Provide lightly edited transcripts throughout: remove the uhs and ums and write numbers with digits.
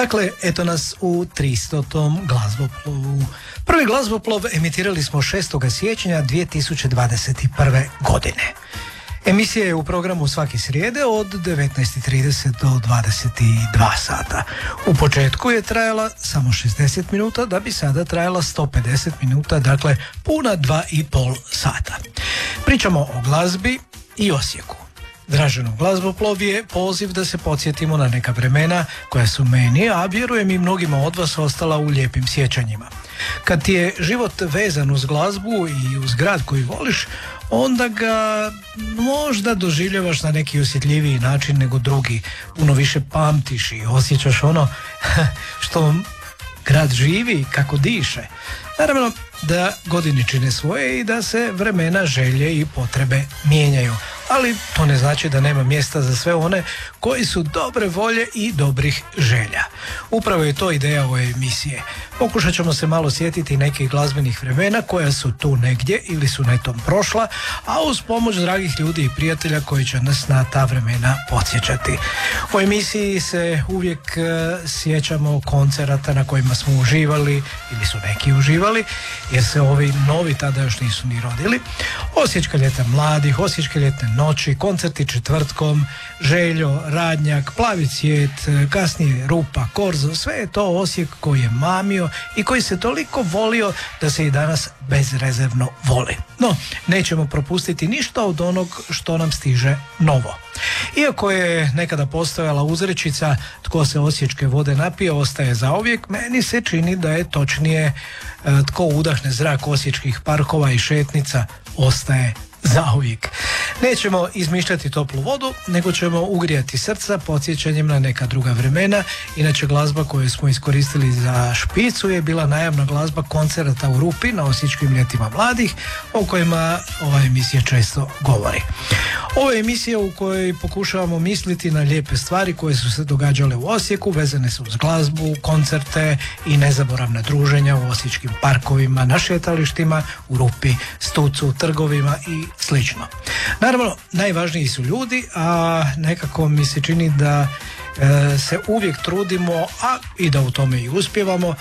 Dakle, eto nas u 300. glazboplovu. Prvi glazboplov emitirali smo 6. siječnja 2021. godine. Emisija je u programu svake srijede od 19.30 do 22 sata. U početku je trajala samo 60 minuta, da bi sada trajala 150 minuta, dakle puna 2,5 sata. Pričamo o glazbi i Osijeku. Draženov glazboplov je poziv da se podsjetimo na neka vremena koja su meni, a vjerujem i mnogima od vas, ostala u lijepim sjećanjima. Kad ti je život vezan uz glazbu i uz grad koji voliš, onda ga možda doživljavaš na neki osjetljiviji način nego drugi. Puno više pamtiš i osjećaš ono što grad živi, kako diše. Naravno da godine čine svoje i da se vremena, želje i potrebe mijenjaju. Ali to ne znači da nema mjesta za sve one koji su dobre volje i dobrih želja. Upravo je to ideja ove emisije. Pokušat ćemo se malo sjetiti nekih glazbenih vremena koja su tu negdje ili su netom prošla, a uz pomoć dragih ljudi i prijatelja koji će nas na ta vremena podsjećati. U emisiji se uvijek sjećamo koncerata na kojima smo uživali ili su neki uživali, jer se ovi novi tada još nisu ni rodili. Osječka ljeta mladih, Osječke ljetne noći, koncerti četvrtkom, Željo, Radnjak, Plavi cvijet, kasnije Rupa, Korzo, sve je to Osijek koji je mamio i koji se toliko volio da se i danas bezrezervno voli. No, nećemo propustiti ništa od onog što nam stiže novo. Iako je nekada postojala uzrečica tko se osječke vode napije ostaje zauvijek, meni se čini da je točnije tko udahne zrak osječkih parkova i šetnica ostaje zauvijek. Nećemo izmišljati toplu vodu, nego ćemo ugrijati srca podsjećanjem na neka druga vremena. Inače, glazba koju smo iskoristili za špicu je bila najavna glazba koncerata u Rupi na Osječkim ljetima mladih, o kojima ova emisija često govori. Ovo je emisija u kojoj pokušavamo misliti na lijepe stvari koje su se događale u Osijeku, vezane su uz glazbu, koncerte i nezaboravna druženja u osječkim parkovima, na šetalištima, u Rupi, Stucu, trgovima i slično. Naravno, najvažniji su ljudi, a nekako mi se čini da se uvijek trudimo, a i da u tome i uspijevamo,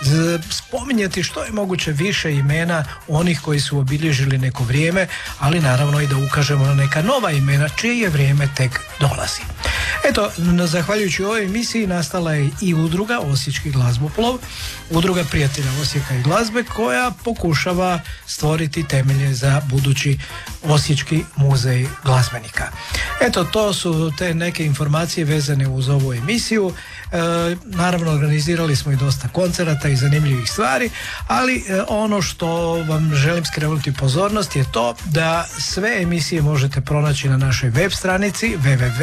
spominjati što je moguće više imena onih koji su obilježili neko vrijeme, ali naravno i da ukažemo na neka nova imena čije vrijeme tek dolazi. Eto, zahvaljujući ovoj emisiji nastala je i udruga Osječki glazboplov, udruga prijatelja Osijeka i glazbe, koja pokušava stvoriti temelje za budući Osječki muzej glazbenika. Eto, to su te neke informacije vezane uz ovu emisiju. Naravno, organizirali smo i dosta koncerata i zanimljivih stvari, ali ono što vam želim skrenuti pozornost je to da sve emisije možete pronaći na našoj web stranici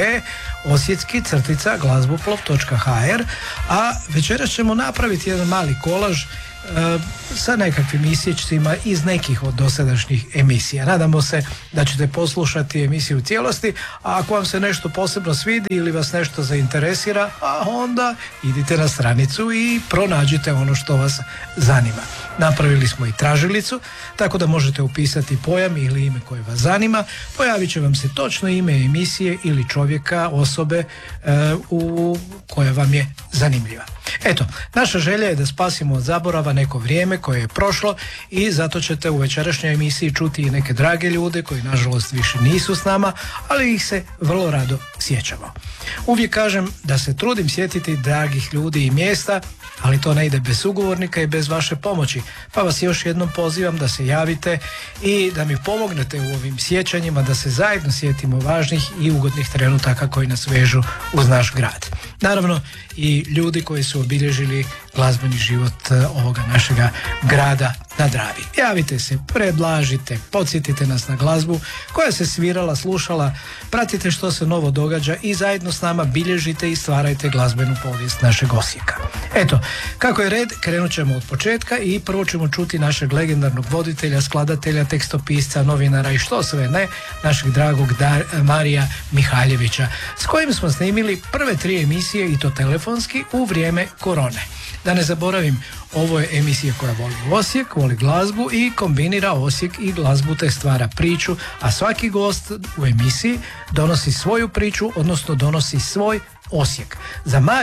www.osjetski-glazboplov.hr, a večeras ćemo napraviti jedan mali kolaž sa nekakvim isječcima iz nekih od dosadašnjih emisija. Nadamo se da ćete poslušati emisiju u cijelosti, a ako vam se nešto posebno svidi ili vas nešto zainteresira, a onda idite na stranicu i pronađite ono što vas zanima. Napravili smo i tražilicu, tako da možete upisati pojam ili ime koje vas zanima. Pojavit će vam se točno ime emisije ili čovjeka, osobe koja vam je zanimljiva. Eto, naša želja je da spasimo od zaborava neko vrijeme koje je prošlo i zato ćete u večerašnjoj emisiji čuti i neke drage ljude koji nažalost više nisu s nama, ali ih se vrlo rado sjećamo. Uvijek kažem da se trudim sjetiti dragih ljudi i mjesta, ali to ne ide bez sugovornika i bez vaše pomoći, pa vas još jednom pozivam da se javite i da mi pomognete u ovim sjećanjima, da se zajedno sjetimo važnih i ugodnih trenutaka koji nas vežu uz naš grad. Naravno i ljudi koji su obilježili glazbeni život ovoga našega grada na Dravi. Javite se, predlažite, podsjetite nas na glazbu koja se svirala, slušala, pratite što se novo događa i zajedno s nama bilježite i stvarajte glazbenu povijest našeg Osijeka. Eto, kako je red, krenut ćemo od početka i prvo ćemo čuti našeg legendarnog voditelja, skladatelja, tekstopisca, novinara i što sve ne, našeg dragog Marija Mihaljevića, s kojim smo snimili prve 3 emisije i to telefonski u vrijeme korone. Da ne zaboravim, ovo je emisija koja voli Osijek, voli glazbu i kombinira Osijek i glazbu te stvara priču, a svaki gost u emisiji donosi svoju priču, odnosno donosi svoj Osijek. Za Marija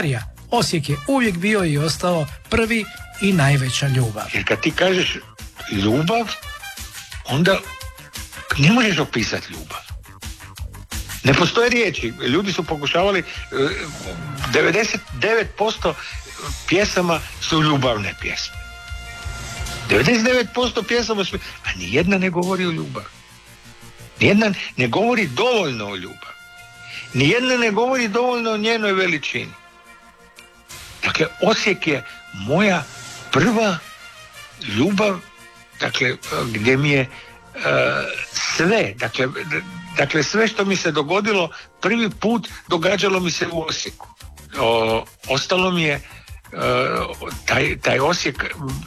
Osijek je uvijek bio i ostao prvi i najveća ljubav. Jer kad ti kažeš ljubav, onda ne možeš opisati ljubav. Ne postoje riječi. Ljudi su pokušavali, 99% pjesama su ljubavne pjesme. 99% pjesama su, a nijedna ne govori o ljubavi. Nijedna ne govori dovoljno o ljubavi. Nijedna ne govori dovoljno o njenoj veličini. Dakle, Osijek je moja prva ljubav, dakle, gdje mi je sve, dakle sve što mi se dogodilo prvi put događalo mi se u Osijeku. Ostalo mi je taj Osijek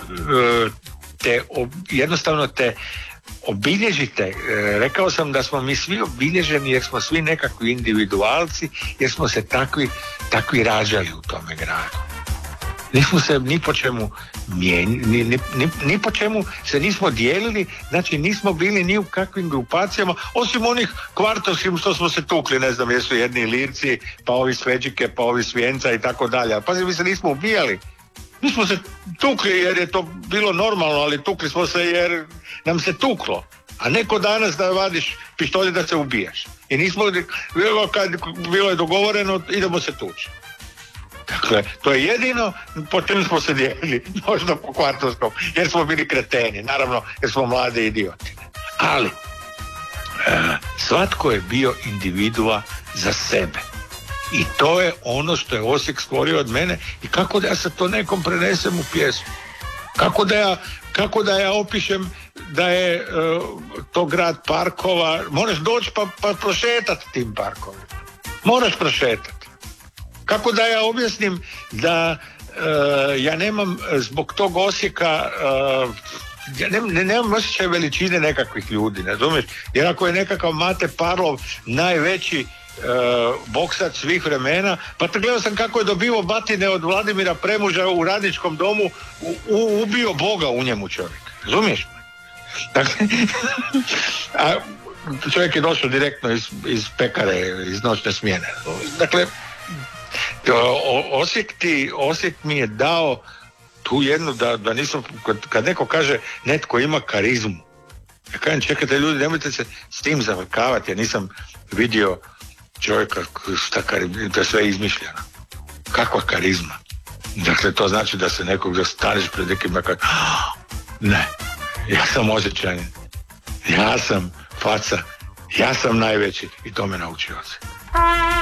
jednostavno te obilježite. Rekao sam da smo mi svi obilježeni jer smo svi nekakvi individualci, jer smo se takvi rađali u tome gradu. Nismo se ni po čemu ni po čemu se nismo dijelili, znači nismo bili ni u kakvim grupacijama, osim onih kvartovskim što smo se tukli, ne znam, jesu jedni Ilirci, pa ovi Sveđike, pa ovi Svijenca i tako dalje. Pazi, mi se nismo ubijali. Mi smo se tukli jer je to bilo normalno, ali tukli smo se jer nam se tuklo. A neko danas da vadiš pištolje da se ubijaš. I nismo, kad bilo je dogovoreno, idemo se tući. Dakle, to je jedino po čemu smo se dijelili, možda po kvartovskom, jer smo bili kreteni, naravno, jer smo mlade idioti. Ali, svatko je bio individua za sebe. I to je ono što je Osijek stvorio od mene i kako da ja sad to nekom prenesem u pjesmu. Kako da ja opišem da je to grad parkova, moraš doći pa prošetati tim parkovima. Moraš prošetati. Kako da ja objasnim da ja nemam zbog tog Osijeka, nemam osjećaj veličine nekakvih ljudi, ne razumiješ? Jer ako je nekakav Mate Parlov najveći boksač svih vremena, pa gledao sam kako je dobivao batine od Vladimira Premuža u Radničkom domu, ubio Boga u njemu čovjek, razumiješ? Dakle, a čovjek je došao direktno iz pekare, iz noćne smjene. Dakle, Osijek mi je dao tu jednu, da nisam, kad neko kaže netko ima karizmu, ja kažem, čekajte ljudi, nemojte se s tim zavrkavati, ja nisam vidio čovjeka da je sve izmišljeno. Kakva karizma? Dakle, to znači da se nekog zastaneš pred nekim i kaže, ne, ja sam osjećajan, ja sam faca, ja sam najveći i to me naučio Osijek.